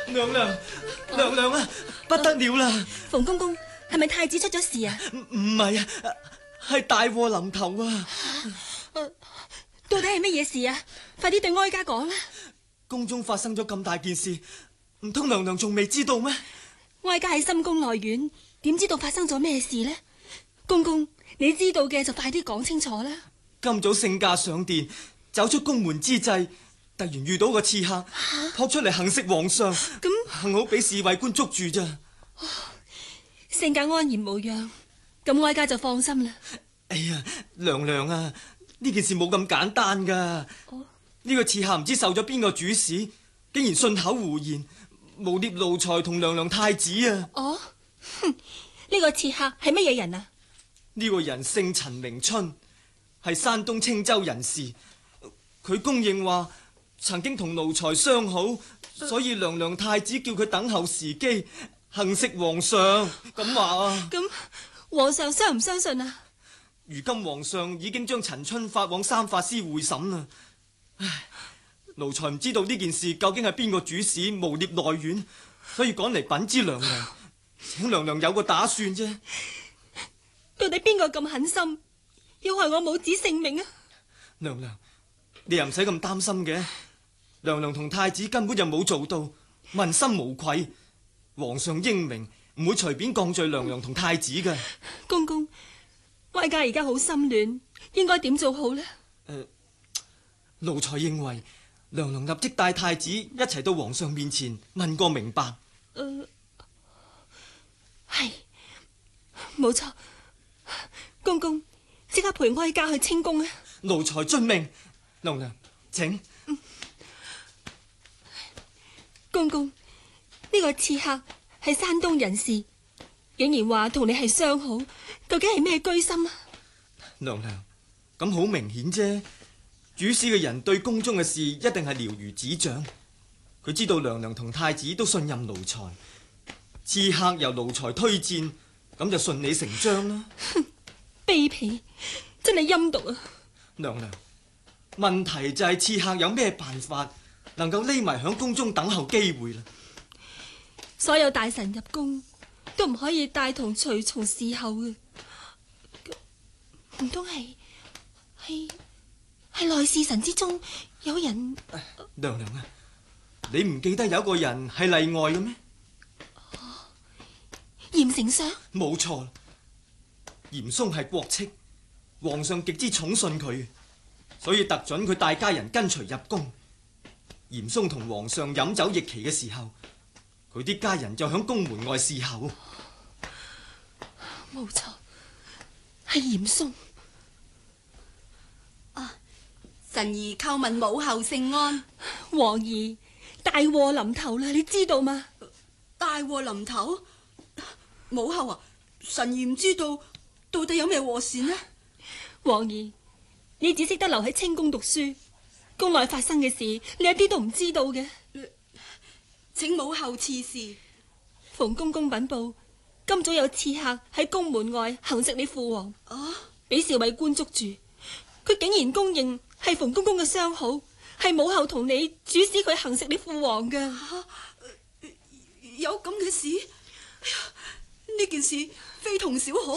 娘娘，娘娘啊，不得了啦！ 馮公公，係咪太子出咗事啊？ 唔係啊，係大禍臨頭啊！ 到底係乜嘢事啊？快啲對哀家講啦！ 宮中發生咗咁大件事，唔通娘娘仲未知道咩？ 哀家喺深宮內院，點知道發生咗咩事呢？公公，你知道嘅就快啲講清楚啦！ 今早聖駕上殿，走出宮門之際，突然遇到個刺客，撲出嚟行刺皇上，幸好俾侍衛官捉住咋。 聖駕安然無恙，咁哀家就放心啦。 哎呀，娘娘啊，呢件事冇咁簡單噶。呢個刺客唔知受咗邊個主使，竟然信口胡言，誣衊奴才同娘娘太子啊！ 哦，哼，呢個刺客係乜嘢人啊？ 呢個人姓陳名春，係山東青州人士。佢供認話曾經同奴才相好，所以娘娘太子叫佢等候時機行刺皇上。咁話啊？ 咁皇上相唔相信啊？ 如今皇上已經將陳春發往三法司會審啦。唉，奴才唔知道呢件事究竟係邊個主使誣衊內院，所以趕嚟稟知娘娘，請娘娘有個打算啫。 到底邊個咁狠心，要害我母子性命啊？ 娘娘，你又唔使咁擔心嘅。娘娘同太子根本就冇做到，問心無愧。皇上英明，唔會隨便降罪娘娘同太子嘅。 公公，哀家而家好心亂，應該點做好呢？ 奴才認為娘娘立即帶太子一齊到皇上面前問個明白。 係冇錯。公公，即刻陪哀家去清宮啊！ 奴才遵命。娘娘，請。 公公，呢個刺客係山東人士，竟然話同你係相好，究竟係咩居心啊？ 娘娘，咁好明顯啫。主使嘅人對宮中嘅事一定係了如指掌。佢知道娘娘同太子都信任奴才，刺客由奴才推薦，咁就順理成章啦。 卑鄙，真係陰毒啊！ 娘娘，問題就係刺客有咩辦法能夠匿埋響宮中等候機會啦？ 所有大臣入宮都唔可以帶同隨從侍候嘅，唔通係內侍臣之中有人？ 娘娘啊，你唔記得有個人係例外嘅咩？ 嚴丞相？ 冇錯，嚴嵩係國戚，皇上極之寵信佢，所以特准佢帶家人跟隨入宮。嚴嵩同皇上飲酒弈棋嘅時候，佢啲家人就響宮門外侍候。 冇錯，係嚴嵩。 臣兒叩問母后聖安。 皇兒，大禍臨頭啦，你知道嗎？ 大禍臨頭？母后啊，臣兒唔知道到底有咩禍事呢？ 皇兒，你只識得留喺清宮讀書，宮內發生嘅事你一啲都唔知道嘅。 請母后賜示。 馮公公稟報，今早有刺客喺宮門外行刺你父王，俾侍衛官捉住。佢竟然公認係馮公公嘅相好，係母后同你主使佢行刺你父王嘅。 有咁嘅事？哎呀，呢件事非同小可。